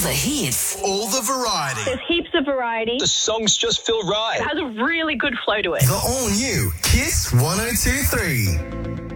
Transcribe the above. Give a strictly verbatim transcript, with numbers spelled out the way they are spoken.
the hits. All the variety. There's heaps of variety. The songs just feel right. It has a really good flow to it. The all-new Kiss one oh two three.